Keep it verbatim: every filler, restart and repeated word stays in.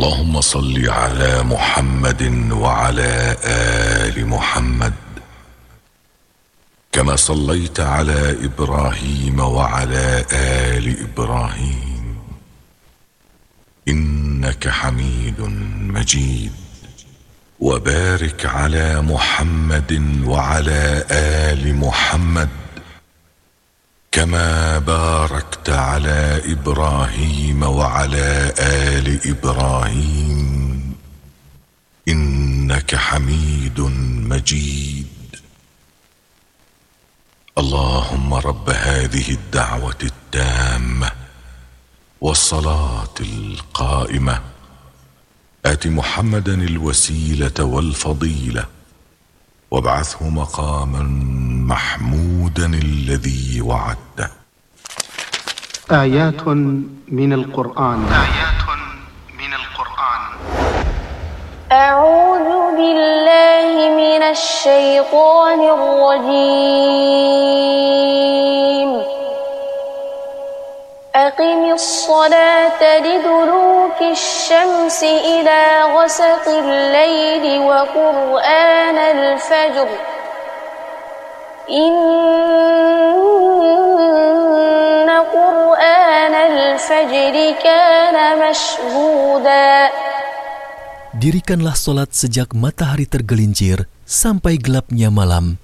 اللهم صل على محمد وعلى آل محمد كما صليت على إبراهيم وعلى آل إبراهيم إنك حميد مجيد. وبارك على محمد وعلى آل محمد كما باركت على إبراهيم وعلى آل إبراهيم إنك حميد مجيد. اللهم رب هذه الدعوة التامة والصلاة القائمة آت محمدا الوسيلة والفضيلة وابعثه مقاما محمودا الذي وعدته. آيات من القرآن. آيات من القرآن. أعوذ بالله من الشيطان الرجيم. أقم الصلاة لدلوك الشمس إلى غسق الليل وقرآن الفجر إن قرآن الفجر كان مشهودا. Dirikanlah solat sejak matahari tergelincir sampai gelapnya malam